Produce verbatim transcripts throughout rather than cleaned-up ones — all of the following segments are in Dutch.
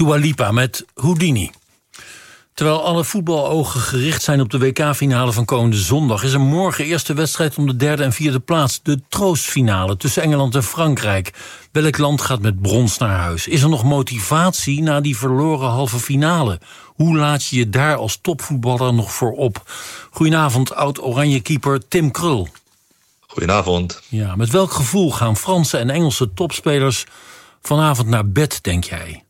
Dua Lipa met Houdini. Terwijl alle voetbalogen gericht zijn op de W K-finale van komende zondag... is er morgen eerste wedstrijd om de derde en vierde plaats. De troostfinale tussen Engeland en Frankrijk. Welk land gaat met brons naar huis? Is er nog motivatie na die verloren halve finale? Hoe laat je je daar als topvoetballer nog voor op? Goedenavond, oud-Oranje-keeper Tim Krul. Goedenavond. Ja, met welk gevoel gaan Franse en Engelse topspelers vanavond naar bed, denk jij?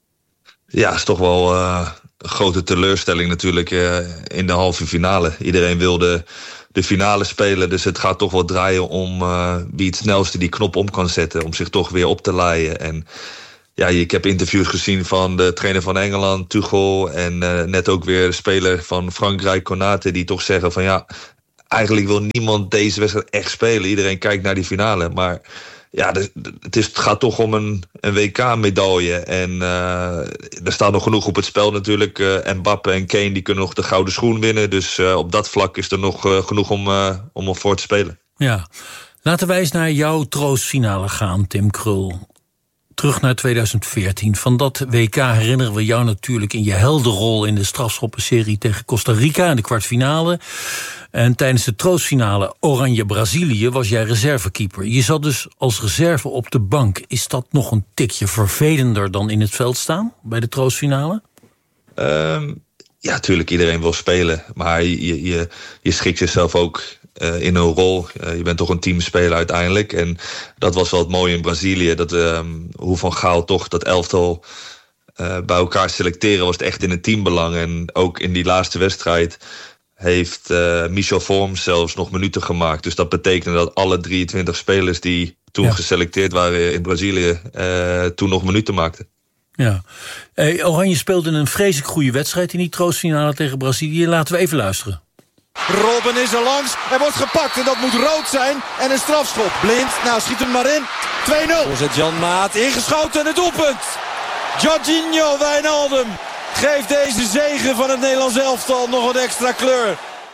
Ja, is toch wel uh, een grote teleurstelling natuurlijk uh, in de halve finale. Iedereen wilde de finale spelen, dus het gaat toch wel draaien om uh, wie het snelste die knop om kan zetten, om zich toch weer op te leiden. En ja, ik heb interviews gezien van de trainer van Engeland, Tuchel, en uh, net ook weer de speler van Frankrijk, Konate, die toch zeggen van ja, eigenlijk wil niemand deze wedstrijd echt spelen. Iedereen kijkt naar die finale, maar ja, het, is, het gaat toch om een, een W K-medaille. En uh, er staat nog genoeg op het spel natuurlijk. Uh, Mbappé en Kane die kunnen nog de gouden schoen winnen. Dus uh, op dat vlak is er nog uh, genoeg om, uh, om er voor te spelen. Ja, laten wij eens naar jouw troostfinale gaan, Tim Krul. Terug naar tweeduizend veertien. Van dat W K herinneren we jou natuurlijk in je heldenrol in de strafschoppenserie tegen Costa Rica in de kwartfinale. En tijdens de troostfinale Oranje-Brazilië was jij reservekeeper. Je zat dus als reserve op de bank. Is dat nog een tikje vervelender dan in het veld staan bij de troostfinale? Um, ja, natuurlijk, iedereen wil spelen. Maar je, je, je schikt jezelf ook uh, in een rol. Uh, je bent toch een teamspeler uiteindelijk. En dat was wel het mooie in Brazilië. Dat um, hoe Van Gaal toch dat elftal uh, bij elkaar selecteren was het echt in het teambelang. En ook in die laatste wedstrijd heeft uh, Michel Vorm zelfs nog minuten gemaakt. Dus dat betekende dat alle drieëntwintig spelers die toen ja. geselecteerd waren in Brazilië uh, toen nog minuten maakten. Ja. Hey, Oranje speelde een vreselijk goede wedstrijd in die troostfinale tegen Brazilië. Laten we even luisteren. Robben is er langs. Hij wordt gepakt en dat moet rood zijn. En een strafschop. Blind. Nou, schiet hem maar in. twee nul. Voorzet Jan Maat. Ingeschoten en het doelpunt. Jorginho Wijnaldum geeft deze zege van het Nederlands elftal nog een extra kleur.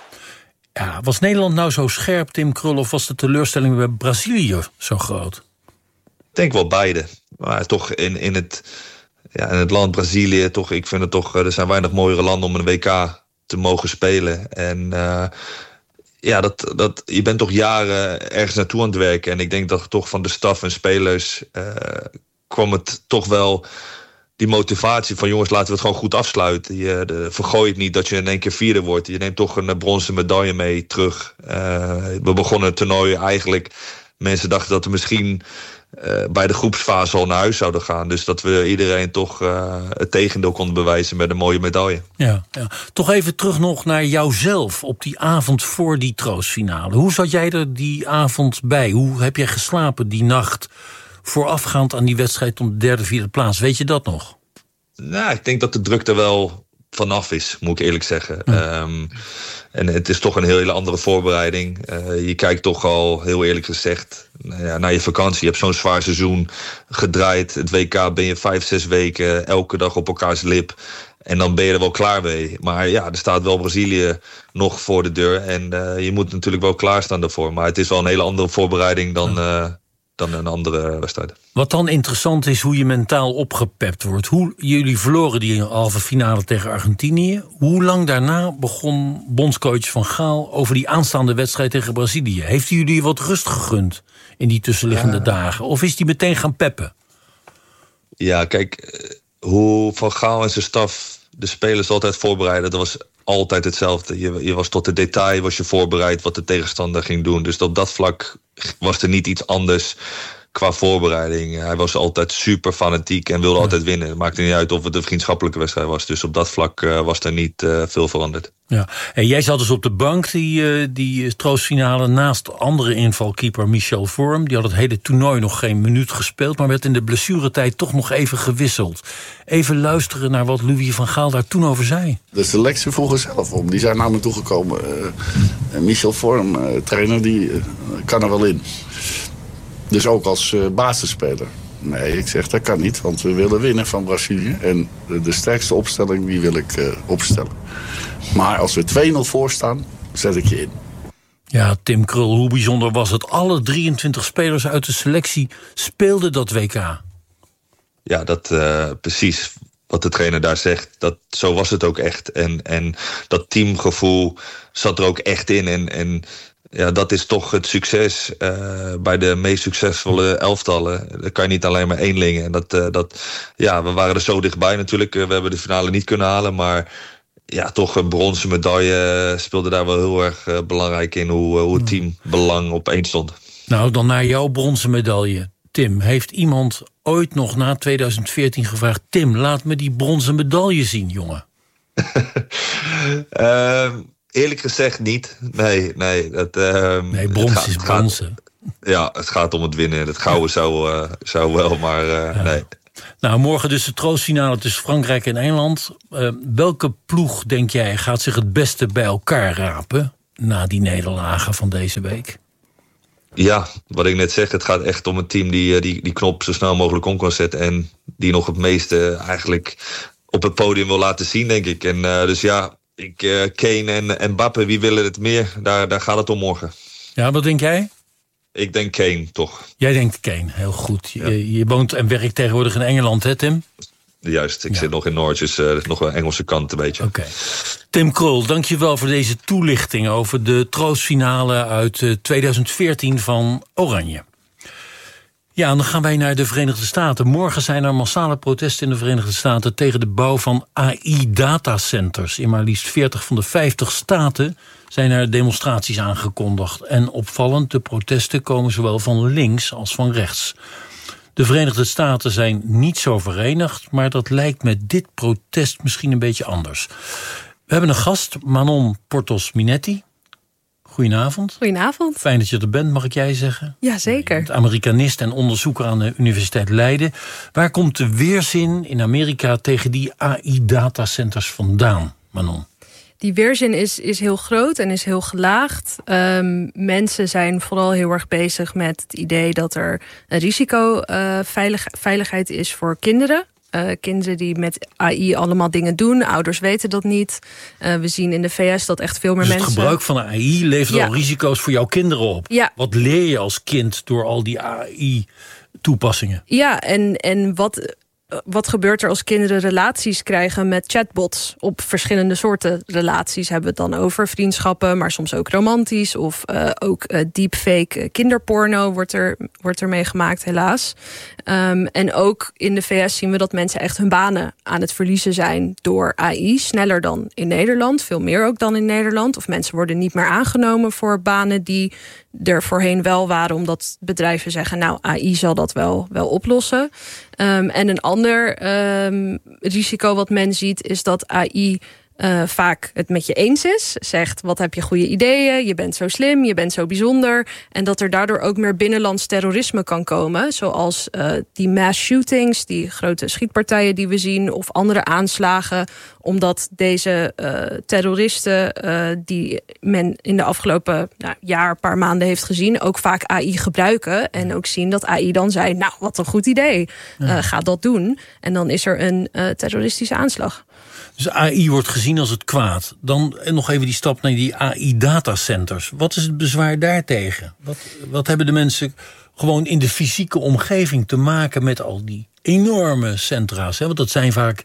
Ja, was Nederland nou zo scherp, Tim Krul, of was de teleurstelling bij Brazilië zo groot? Ik denk wel beide. Maar toch in, in, het, ja, in het land Brazilië, toch, ik vind het toch, er zijn weinig mooiere landen om een W K te mogen spelen. En uh, ja, dat, dat, je bent toch jaren ergens naartoe aan het werken. En ik denk dat toch van de staf en spelers uh, kwam het toch wel die motivatie van jongens, laten we het gewoon goed afsluiten. Je de, vergooi het niet dat je in één keer vierde wordt. Je neemt toch een bronzen medaille mee terug. Uh, we begonnen het toernooi eigenlijk. Mensen dachten dat we misschien uh, bij de groepsfase al naar huis zouden gaan. Dus dat we iedereen toch uh, het tegendeel konden bewijzen met een mooie medaille. Ja, ja. Toch even terug nog naar jouzelf op die avond voor die troostfinale. Hoe zat jij er die avond bij? Hoe heb jij geslapen die nacht voorafgaand aan die wedstrijd om de derde, vierde plaats? Weet je dat nog? Nou, ik denk dat de druk er wel vanaf is, moet ik eerlijk zeggen. Ja. Um, en het is toch een hele andere voorbereiding. Uh, je kijkt toch al, heel eerlijk gezegd, nou ja, naar je vakantie. Je hebt zo'n zwaar seizoen gedraaid. Het W K ben je vijf, zes weken elke dag op elkaars lip. En dan ben je er wel klaar mee. Maar ja, er staat wel Brazilië nog voor de deur. En uh, je moet natuurlijk wel klaarstaan daarvoor. Maar het is wel een hele andere voorbereiding dan Uh, dan een andere wedstrijd. Wat dan interessant is, hoe je mentaal opgepept wordt. Hoe, jullie verloren die halve finale tegen Argentinië. Hoe lang daarna begon bondscoach Van Gaal over die aanstaande wedstrijd tegen Brazilië? Heeft hij jullie wat rust gegund in die tussenliggende ja. dagen? Of is hij meteen gaan peppen? Ja, kijk, hoe Van Gaal en zijn staf de spelers altijd voorbereiden, dat was altijd hetzelfde. Je, je was tot de detail was je voorbereid wat de tegenstander ging doen. Dus op dat vlak was er niet iets anders qua voorbereiding. Hij was altijd super fanatiek en wilde ja. altijd winnen. Het maakte niet uit of het een vriendschappelijke wedstrijd was. Dus op dat vlak uh, was er niet uh, veel veranderd. Ja. En jij zat dus op de bank, die, uh, die troostfinale, naast andere invalkeeper Michel Vorm. Die had het hele toernooi nog geen minuut gespeeld, maar werd in de blessuretijd toch nog even gewisseld. Even luisteren naar wat Louis van Gaal daar toen over zei. De selectie vroeg er zelf om. Die zijn naar me toegekomen. Uh, Michel Vorm, uh, trainer, die uh, kan er wel in. Dus ook als uh, basisspeler. Nee, ik zeg dat kan niet, want we willen winnen van Brazilië. En de, de sterkste opstelling, die wil ik uh, opstellen. Maar als we twee nul voor staan, zet ik je in. Ja, Tim Krul, hoe bijzonder was het? Alle drieëntwintig spelers uit de selectie speelden dat W K. Ja, dat uh, precies. wat de trainer daar zegt, dat, zo was het ook echt. En, en dat teamgevoel zat er ook echt in. En, en ja, dat is toch het succes uh, bij de meest succesvolle elftallen. Dat kan je niet alleen maar eenlingen. En dat, uh, dat, ja, we waren er zo dichtbij natuurlijk. Uh, we hebben de finale niet kunnen halen, maar ja, toch een bronzen medaille speelde daar wel heel erg uh, belangrijk in. Hoe, uh, hoe het team belang op één stond. Nou, dan naar jouw bronzen medaille. Tim, heeft iemand ooit nog na tweeduizend veertien gevraagd... Tim, laat me die bronzen medaille zien, jongen? uh, eerlijk gezegd niet. Nee, nee. Dat, uh, nee, brons gaat, is bronzen. Ja, het gaat om het winnen. Het gouden zou, uh, zou wel, maar uh, ja. nee. Nou, morgen dus de troostfinale tussen Frankrijk en Engeland. Uh, welke ploeg, denk jij, gaat zich het beste bij elkaar rapen... na die nederlagen van deze week? Ja, wat ik net zeg, het gaat echt om een team die die, die knop zo snel mogelijk om kan zetten. En die nog het meeste eigenlijk op het podium wil laten zien, denk ik. En uh, dus ja, ik, uh, Kane en, en Mbappé, wie willen het meer? Daar, daar gaat het om morgen. Ja, wat denk jij? Ik denk Kane, toch. Jij denkt Kane, heel goed. Ja. Je, je woont en werkt tegenwoordig in Engeland, hè Tim? Juist, ik ja. zit nog in Norwich, dus uh, nog wel Engelse kant een beetje. Oké. Okay. Tim Krul, dankjewel voor deze toelichting over de troostfinale uit uh, tweeduizend veertien van Oranje. Ja, en dan gaan wij naar de Verenigde Staten. Morgen zijn er massale protesten in de Verenigde Staten tegen de bouw van A I-datacenters. In maar liefst veertig van de vijftig staten zijn er demonstraties aangekondigd. En opvallend, de protesten komen zowel van links als van rechts. De Verenigde Staten zijn niet zo verenigd, maar dat lijkt met dit protest misschien een beetje anders. We hebben een gast, Manon Portos-Minetti. Goedenavond. Goedenavond. Fijn dat je er bent, mag ik jij zeggen? Jazeker. Je bent Amerikanist en onderzoeker aan de Universiteit Leiden. Waar komt de weerzin in Amerika tegen die A I-datacenters vandaan, Manon? Die weerzin is, is heel groot en is heel gelaagd. Um, mensen zijn vooral heel erg bezig met het idee dat er een risico uh, veilig, veiligheid is voor kinderen. Uh, kinderen die met A I allemaal dingen doen. Ouders weten dat niet. Uh, we zien in de V S dat echt veel meer dus mensen... het gebruik van A I levert ja. al risico's voor jouw kinderen op. Ja. Wat leer je als kind door al die A I-toepassingen? Ja, en, en wat... Wat gebeurt er als kinderen relaties krijgen met chatbots? Op verschillende soorten relaties hebben we het dan over. Vriendschappen, maar soms ook romantisch. Of uh, ook uh, deepfake kinderporno wordt er, wordt er mee gemaakt, helaas. Um, en ook in de V S zien we dat mensen echt hun banen aan het verliezen zijn door A I. Sneller dan in Nederland, veel meer ook dan in Nederland. Of mensen worden niet meer aangenomen voor banen die er voorheen wel waren, omdat bedrijven zeggen, nou, A I zal dat wel, wel oplossen. Um, en een ander um, risico wat men ziet is dat A I uh, vaak het met je eens is. Zegt, wat heb je goede ideeën, je bent zo slim, je bent zo bijzonder. En dat er daardoor ook meer binnenlands terrorisme kan komen. Zoals uh, die mass shootings, die grote schietpartijen die we zien, of andere aanslagen. Omdat deze uh, terroristen uh, die men in de afgelopen nou, jaar, een paar maanden heeft gezien, ook vaak A I gebruiken. En ook zien dat A I dan zei, nou, wat een goed idee. Uh, ja. Ga dat doen. En dan is er een uh, terroristische aanslag. Dus A I wordt gezien als het kwaad. Dan nog even die stap naar die A I-datacenters. Wat is het bezwaar daartegen? Wat, wat hebben de mensen gewoon in de fysieke omgeving te maken met al die enorme centra's? Hè? Want dat zijn vaak,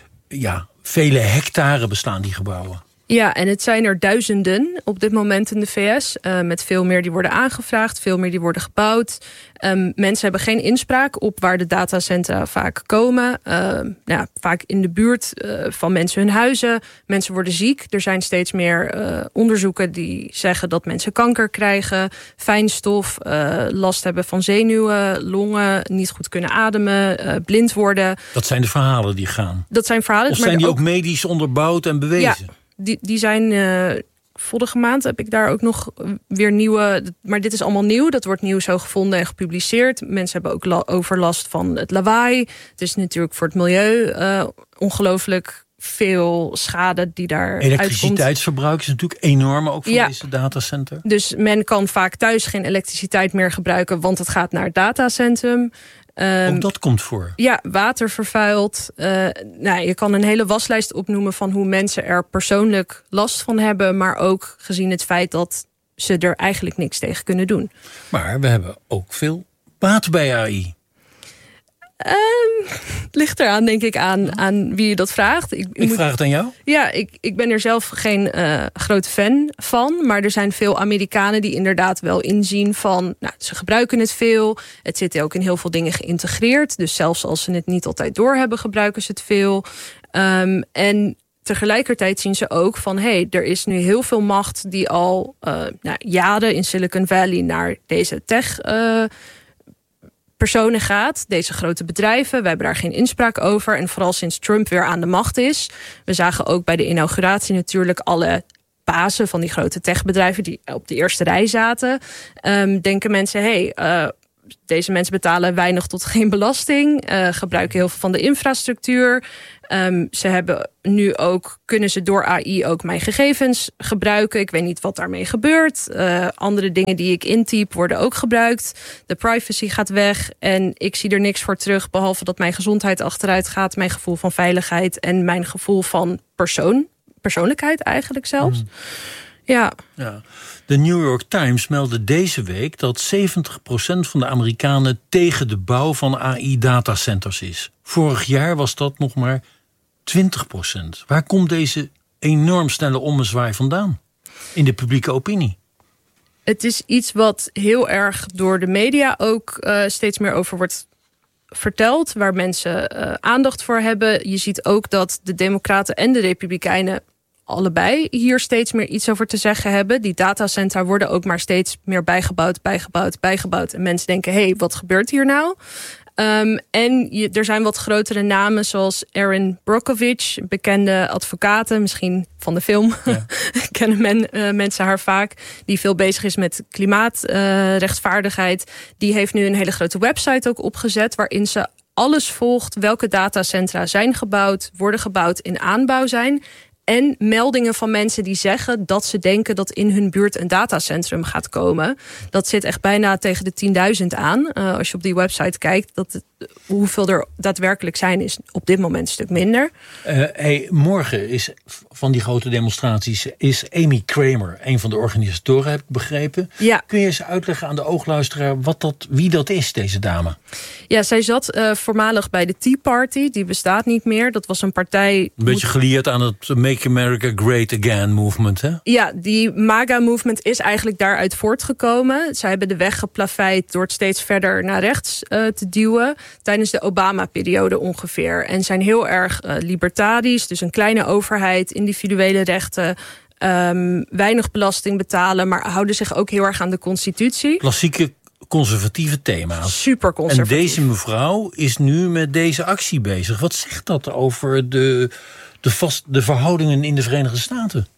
ja, vele hectare bestaan die gebouwen. Ja, en het zijn er duizenden op dit moment in de V S. Uh, met veel meer die worden aangevraagd, veel meer die worden gebouwd. Um, mensen hebben geen inspraak op waar de datacentra vaak komen. Uh, ja, vaak in de buurt uh, van mensen hun huizen. Mensen worden ziek. Er zijn steeds meer uh, onderzoeken die zeggen dat mensen kanker krijgen. Fijnstof, uh, last hebben van zenuwen, longen, niet goed kunnen ademen, uh, blind worden. Dat zijn de verhalen die gaan. Dat zijn verhalen. Of zijn maar die ook ook medisch onderbouwd en bewezen? Ja. Die, die zijn, uh, vorige maand heb ik daar ook nog weer nieuwe, maar dit is allemaal nieuw. Dat wordt nieuw zo gevonden en gepubliceerd. Mensen hebben ook la, overlast van het lawaai. Het is natuurlijk voor het milieu uh, ongelooflijk veel schade die daar elektriciteitsverbruik is natuurlijk enorm ook van ja. deze datacenter. Dus men kan vaak thuis geen elektriciteit meer gebruiken, want het gaat naar het datacentrum. Um, ook dat komt voor. Ja, water vervuilt. Uh, nou, je kan een hele waslijst opnoemen van hoe mensen er persoonlijk last van hebben, maar ook gezien het feit dat ze er eigenlijk niks tegen kunnen doen. Maar we hebben ook veel baat bij A I. Um, ligt eraan, denk ik, aan, aan wie je dat vraagt. Ik, ik moet, vraag het aan jou. Ja, ik, ik ben er zelf geen uh, grote fan van. Maar er zijn veel Amerikanen die inderdaad wel inzien van... Nou, ze gebruiken het veel. Het zit ook in heel veel dingen geïntegreerd. Dus zelfs als ze het niet altijd doorhebben, gebruiken ze het veel. Um, en tegelijkertijd zien ze ook van... hé, hey, er is nu heel veel macht die al uh, nou, jaren in Silicon Valley... naar deze tech... Uh, personen gaat, deze grote bedrijven. Wij hebben daar geen inspraak over. En vooral sinds Trump weer aan de macht is. We zagen ook bij de inauguratie natuurlijk alle bazen van die grote techbedrijven die op de eerste rij zaten. Um, denken mensen, hé, hey, uh, deze mensen betalen weinig tot geen belasting. Uh, gebruiken heel veel van de infrastructuur. Um, ze hebben nu ook, kunnen ze door A I ook mijn gegevens gebruiken. Ik weet niet wat daarmee gebeurt. Uh, andere dingen die ik intyp worden ook gebruikt. De privacy gaat weg en ik zie er niks voor terug... behalve dat mijn gezondheid achteruit gaat... mijn gevoel van veiligheid en mijn gevoel van persoon, persoonlijkheid eigenlijk zelfs. Mm. Ja. ja. De New York Times meldde deze week dat zeventig procent van de Amerikanen... tegen de bouw van A I-datacenters is. Vorig jaar was dat nog maar twintig procent. Waar komt deze enorm snelle ommezwaai vandaan? In de publieke opinie. Het is iets wat heel erg door de media ook uh, steeds meer over wordt verteld. Waar mensen uh, aandacht voor hebben. Je ziet ook dat de Democraten en de Republikeinen... allebei hier steeds meer iets over te zeggen hebben. Die datacentra worden ook maar steeds meer bijgebouwd, bijgebouwd, bijgebouwd. En mensen denken, hé, hey, wat gebeurt hier nou? Um, en je, er zijn wat grotere namen zoals Erin Brockovich, bekende advocaten, misschien van de film, ja. kennen men, uh, mensen haar vaak, die veel bezig is met klimaatrechtvaardigheid. Uh, die heeft nu een hele grote website ook opgezet waarin ze alles volgt welke datacentra zijn gebouwd, worden gebouwd, in aanbouw zijn. En meldingen van mensen die zeggen dat ze denken dat in hun buurt een datacentrum gaat komen. Dat zit echt bijna tegen de tienduizend aan. Uh, als je op die website kijkt, dat het, hoeveel er daadwerkelijk zijn is op dit moment een stuk minder. Uh, hey, morgen is van die grote demonstraties is Amy Kramer, een van de organisatoren, heb ik begrepen. Ja. Kun je eens uitleggen aan de oogluisteraar wat dat, wie dat is, deze dame? Ja, zij zat uh, voormalig bij de Tea Party. Die bestaat niet meer. Dat was een partij... Een beetje gelieerd aan het Make America Great Again movement, hè? Ja, die MAGA-movement is eigenlijk daaruit voortgekomen. Zij hebben de weg geplaveid door het steeds verder naar rechts uh, te duwen. Tijdens de Obama-periode ongeveer. En zijn heel erg uh, libertarisch. Dus een kleine overheid, individuele rechten... Um, weinig belasting betalen, maar houden zich ook heel erg aan de constitutie. Klassieke conservatieve thema's. Super conservatief. En deze mevrouw is nu met deze actie bezig. Wat zegt dat over de, de, vast, de verhoudingen in de Verenigde Staten?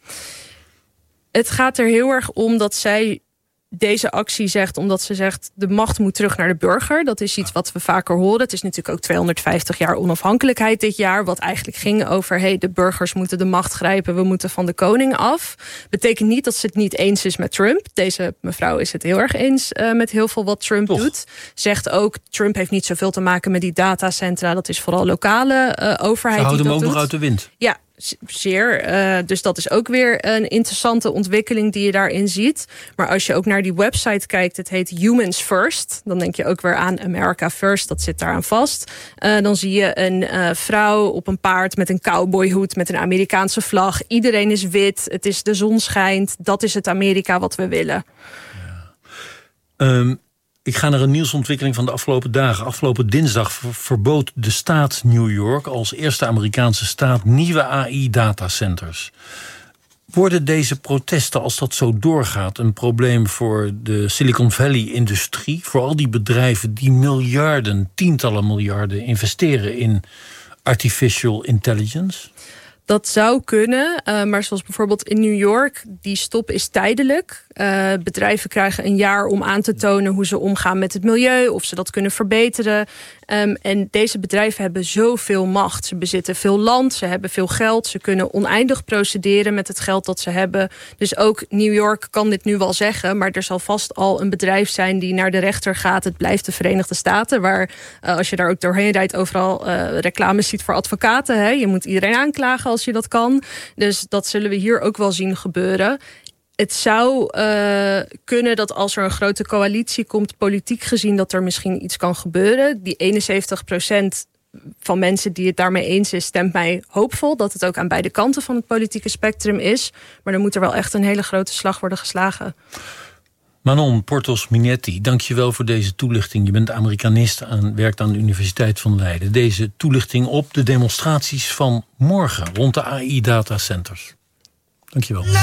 Het gaat er heel erg om dat zij deze actie zegt, omdat ze zegt de macht moet terug naar de burger. Dat is iets wat we vaker horen. Het is natuurlijk ook tweehonderdvijftig jaar onafhankelijkheid dit jaar, wat eigenlijk ging over hey, de burgers moeten de macht grijpen, we moeten van de koning af. Betekent niet dat ze het niet eens is met Trump. Deze mevrouw is het heel erg eens uh, met heel veel wat Trump Toch. doet. Zegt ook, Trump heeft niet zoveel te maken met die datacentra. Dat is vooral lokale uh, overheid. Ze houden die hem ook dat nog doet. uit de wind. Ja, zeer. Uh, dus dat is ook weer een interessante ontwikkeling die je daarin ziet. Maar als je ook naar die website kijkt, het heet Humans First. Dan denk je ook weer aan America First, dat zit daaraan vast. Uh, dan zie je een uh, vrouw op een paard met een cowboyhoed, met een Amerikaanse vlag. Iedereen is wit, het is de zon schijnt. Dat is het Amerika wat we willen. Ja. Um... Ik ga naar een nieuwsontwikkeling van de afgelopen dagen. Afgelopen dinsdag verbood de staat New York als eerste Amerikaanse staat nieuwe A I-datacenters. Worden deze protesten, als dat zo doorgaat, een probleem voor de Silicon Valley-industrie? Voor al die bedrijven die miljarden, tientallen miljarden investeren in artificial intelligence? Dat zou kunnen, uh, maar zoals bijvoorbeeld in New York, die stop is tijdelijk. Uh, bedrijven krijgen een jaar om aan te tonen hoe ze omgaan met het milieu, of ze dat kunnen verbeteren. Um, en deze bedrijven hebben zoveel macht. Ze bezitten veel land, ze hebben veel geld, ze kunnen oneindig procederen met het geld dat ze hebben. Dus ook New York kan dit nu wel zeggen, maar er zal vast al een bedrijf zijn die naar de rechter gaat. Het blijft de Verenigde Staten, waar uh, als je daar ook doorheen rijdt, overal uh, reclames ziet voor advocaten. Hè? Je moet iedereen aanklagen als je dat kan. Dus dat zullen we hier ook wel zien gebeuren. Het zou uh, kunnen dat als er een grote coalitie komt, politiek gezien, dat er misschien iets kan gebeuren. Die eenenzeventig procent van mensen die het daarmee eens is, stemt mij hoopvol dat het ook aan beide kanten van het politieke spectrum is. Maar dan moet er wel echt een hele grote slag worden geslagen. Manon Portos-Minetti, dank je wel voor deze toelichting. Je bent Amerikanist en werkt aan de Universiteit van Leiden. Deze toelichting op de demonstraties van morgen rond de A I-datacenters. Dank je wel.